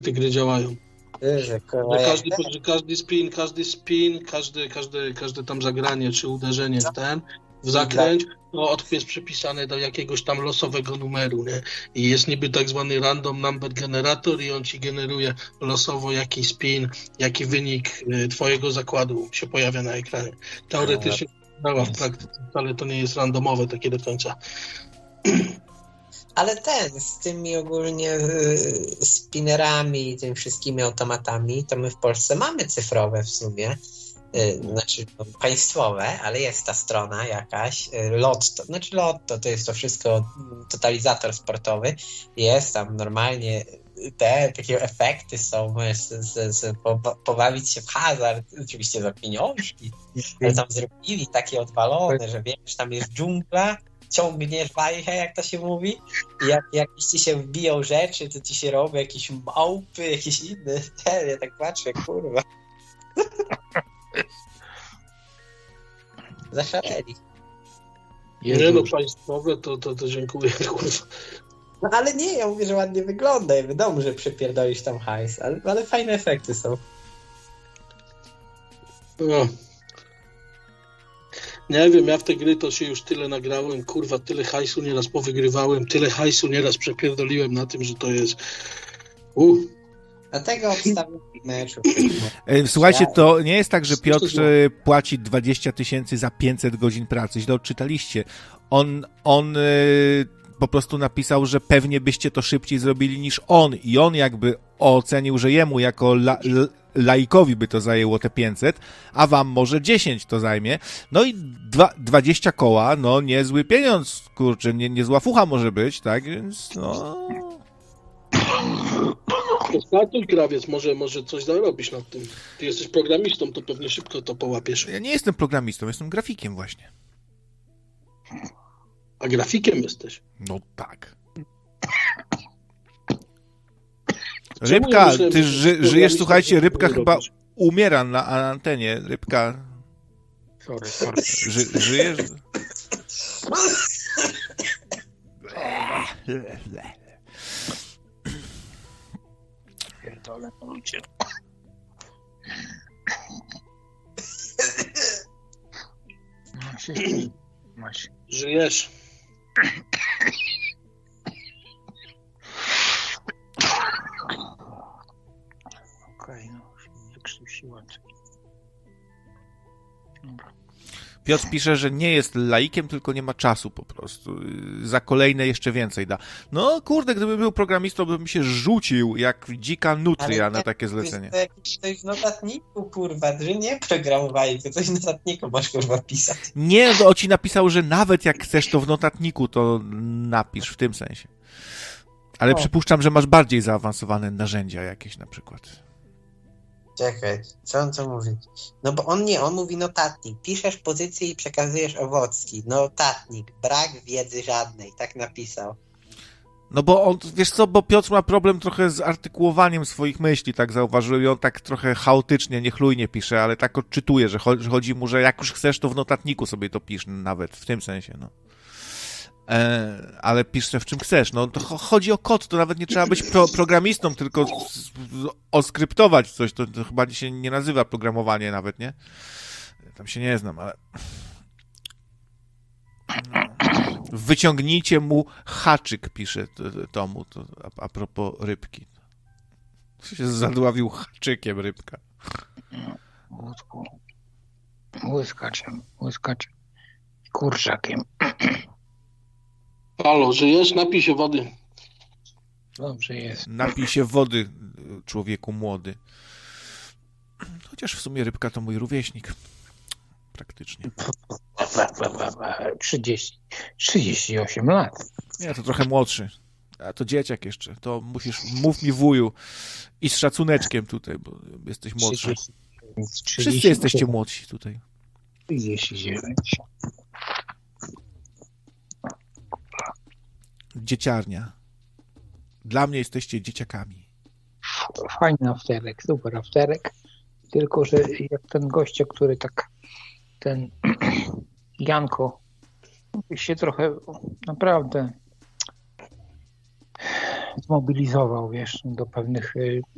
te gry działają. Że Każdy spin, każde tam zagranie czy uderzenie w zakręć, to jest przypisane do jakiegoś tam losowego numeru, nie? I jest niby tak zwany random number generator i on ci generuje losowo jaki spin, jaki wynik twojego zakładu się pojawia na ekranie. Teoretycznie w praktyce wcale to nie jest randomowe takie do końca. Ale z tymi ogólnie spinnerami i tymi wszystkimi automatami, to my w Polsce mamy cyfrowe w sumie, znaczy państwowe, ale jest ta strona jakaś, Lotto, to jest to wszystko totalizator sportowy, jest tam normalnie takie efekty są, możesz pobawić się w hazard, oczywiście za pieniążki, ale tam zrobili takie odwalone, że wiesz, tam jest dżungla, ciągniesz wajchę, jak to się mówi, i jak jakieś ci się wbiją rzeczy, to ci się robią jakieś małpy, jakieś inne. Ja tak patrzę, kurwa. Zaszaleli. Nie no, państwowe to dziękuję, kurwa. No ale nie, ja mówię, że ładnie wygląda i wiadomo, że przypierdolisz tam hajs, ale fajne efekty są. No. Nie wiem, ja w te gry to się już tyle nagrałem, kurwa, tyle hajsu nieraz powygrywałem, tyle hajsu nieraz przepierdoliłem na tym, że to jest... Dlatego obstawiam meczu. Słuchajcie, to nie jest tak, że Piotr płaci 20 000 za 500 godzin pracy. Źle odczytaliście. On po prostu napisał, że pewnie byście to szybciej zrobili niż on i on jakby ocenił, że jemu jako laikowi by to zajęło te 500, a wam może 10 to zajmie. No i 20 koła, no niezły pieniądz, kurczę, niezła fucha może być, tak? Więc no... Startuj, krawiec, może coś zarobisz nad tym. Ty jesteś programistą, to pewnie szybko to połapiesz. Ja nie jestem programistą, jestem grafikiem właśnie. A grafikiem jesteś? No tak. Rybka, ty żyjesz, słuchajcie, Rybka chyba umiera na antenie. Rybka... Sorry. Żyjesz? Pierdolę, ludzie. Masz. Żyjesz. Okej, no, nie krzywsiłem. Dobra. Piotr pisze, że nie jest laikiem, tylko nie ma czasu po prostu. Za kolejne jeszcze więcej da. No kurde, gdybym był programistą, bym się rzucił jak dzika nutria na takie zlecenie. To jakiś coś w notatniku, kurwa, że nie programowali, to coś w notatniku masz, kurwa, pisać. Nie, no ci napisał, że nawet jak chcesz to w notatniku, to napisz w tym sensie. Ale przypuszczam, że masz bardziej zaawansowane narzędzia jakieś na przykład. Czekaj, co on co mówi? No bo on mówi notatnik. Piszesz pozycję i przekazujesz owocki. Notatnik, brak wiedzy żadnej, tak napisał. No bo on, wiesz co, bo Piotr ma problem trochę z artykułowaniem swoich myśli, tak zauważyłem, i on tak trochę chaotycznie, niechlujnie pisze, ale tak odczytuje, że chodzi mu, że jak już chcesz, to w notatniku sobie to pisz nawet, w tym sensie, no. Ale pisz w czym chcesz. No to chodzi o kod, to nawet nie trzeba być programistą, tylko oskryptować coś. To chyba się nie nazywa programowanie nawet, nie? Tam się nie znam, ale... No. Wyciągnijcie mu haczyk, pisze Tomu, to a propos rybki. Się zadławił haczykiem Rybka. Łyskaczem, kurczakiem. Halo, żyjesz? Napij się wody. Dobrze jest. Napij się wody, człowieku młody. Chociaż w sumie Rybka to mój rówieśnik. Praktycznie. 38 lat. Nie, to trochę młodszy. A to dzieciak jeszcze. To mów mi wuju. I z szacuneczkiem tutaj, bo jesteś młodszy. Wszyscy jesteście młodsi tutaj. 39. Dzieciarnia. Dla mnie jesteście dzieciakami. Fajny afterek, super afterek. Tylko, że jak ten gościa, który tak ten Janko się trochę naprawdę zmobilizował, wiesz, do pewnych